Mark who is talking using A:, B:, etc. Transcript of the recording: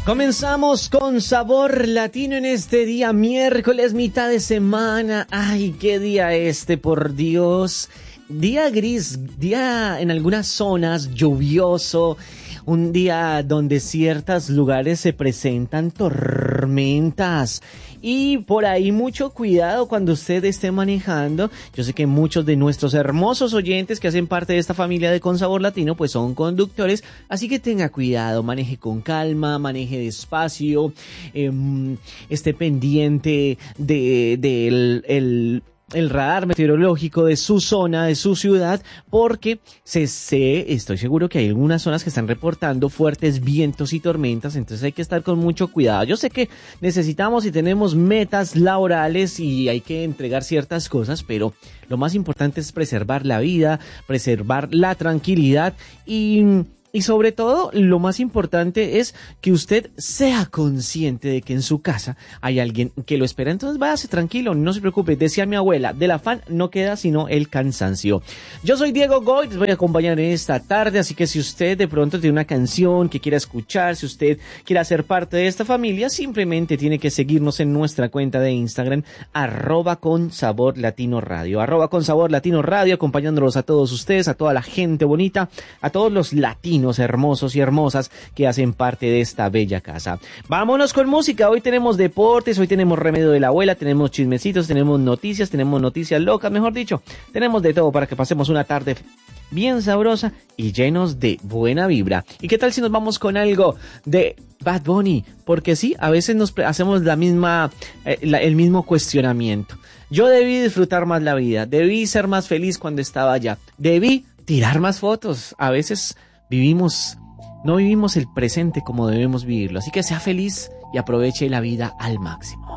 A: Comenzamos con Sabor Latino en este día miércoles, mitad de semana. Ay, qué día por Dios. Día gris, día en algunas zonas lluvioso, un día donde ciertos lugares se presentan tormentas. Y por ahí mucho cuidado cuando usted esté manejando. Yo sé que muchos de nuestros hermosos oyentes que hacen parte de esta familia de Con Sabor Latino pues son conductores, así que tenga cuidado, maneje con calma, maneje despacio, esté pendiente el radar meteorológico de su zona, de su ciudad, porque estoy seguro que hay algunas zonas que están reportando fuertes vientos y tormentas, entonces hay que estar con mucho cuidado. Yo sé que necesitamos y tenemos metas laborales y hay que entregar ciertas cosas, pero lo más importante es preservar la vida, preservar la tranquilidad y sobre todo, lo más importante es que usted sea consciente de que en su casa hay alguien que lo espera. Entonces váyase tranquilo, no se preocupe. Decía mi abuela, del afán no queda sino el cansancio. Yo soy Diego Goy, les voy a acompañar en esta tarde, así que si usted de pronto tiene una canción que quiera escuchar, si usted quiere ser parte de esta familia, simplemente tiene que seguirnos en nuestra cuenta de Instagram, @consaborlatinoradio, @consaborlatinoradio, acompañándolos a todos ustedes, a toda la gente bonita, a todos los latinos hermosos y hermosas que hacen parte de esta bella casa. Vámonos con música. Hoy tenemos deportes, hoy tenemos remedio de la abuela, tenemos chismecitos, tenemos noticias locas, mejor dicho. Tenemos de todo para que pasemos una tarde bien sabrosa y llenos de buena vibra. ¿Y qué tal si nos vamos con algo de Bad Bunny? Porque sí, a veces nos hacemos el mismo cuestionamiento. Yo debí disfrutar más la vida, debí ser más feliz cuando estaba allá, debí tirar más fotos. A veces no vivimos el presente como debemos vivirlo, así que sea feliz y aproveche la vida al máximo.